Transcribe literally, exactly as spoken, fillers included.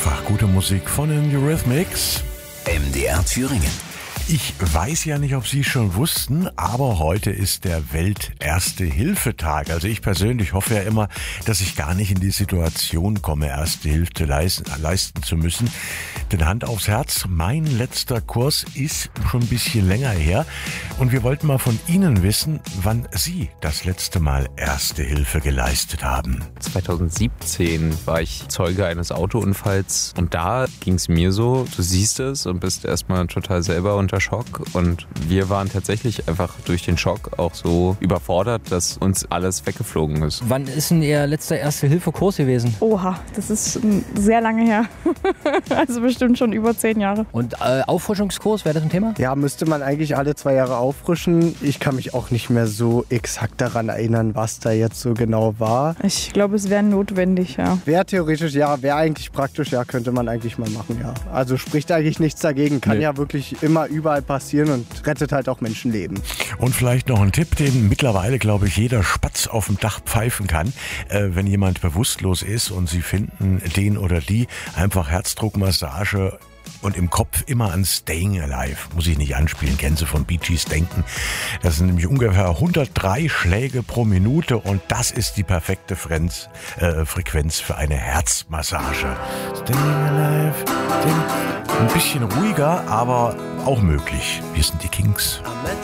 Einfach gute Musik von den Eurythmics. M D R Thüringen. Ich weiß ja nicht, ob Sie schon wussten, aber heute ist der Welt-Erste-Hilfe-Tag. Also ich persönlich hoffe ja immer, dass ich gar nicht in die Situation komme, Erste Hilfe leisten, leisten zu müssen. Denn Hand aufs Herz, mein letzter Kurs ist schon ein bisschen länger her. Und wir wollten mal von Ihnen wissen, wann Sie das letzte Mal Erste Hilfe geleistet haben. zweitausendsiebzehn war ich Zeuge eines Autounfalls und da ging es mir so, du siehst es und bist erstmal total selber unter Schock und wir waren tatsächlich einfach durch den Schock auch so überfordert, dass uns alles weggeflogen ist. Wann ist denn Ihr letzter Erste-Hilfe-Kurs gewesen? Oha, das ist sehr lange her. Also bestimmt schon über zehn Jahre. Und äh, Auffrischungskurs, wäre das ein Thema? Ja, müsste man eigentlich alle zwei Jahre auffrischen. Ich kann mich auch nicht mehr so exakt daran erinnern, was da jetzt so genau war. Ich glaube, es wäre notwendig, ja. Wäre theoretisch, ja, wäre eigentlich praktisch, ja, könnte man eigentlich mal machen, ja. Also spricht eigentlich nichts dagegen, kann nee. ja wirklich immer überall passieren und rettet halt auch Menschenleben. Und vielleicht noch ein Tipp, den mittlerweile, glaube ich, jeder Spatz auf dem Dach pfeifen kann, äh, wenn jemand bewusstlos ist und Sie finden den oder die, einfach Herzdruckmassage und im Kopf immer an Staying Alive, muss ich nicht anspielen, Gänse von Bee Gees denken. Das sind nämlich ungefähr hundertdrei Schläge pro Minute und das ist die perfekte Frequenz, äh, Frequenz für eine Herzmassage. Staying Alive, ein bisschen ruhiger, aber auch möglich. Hier sind die Kings. I met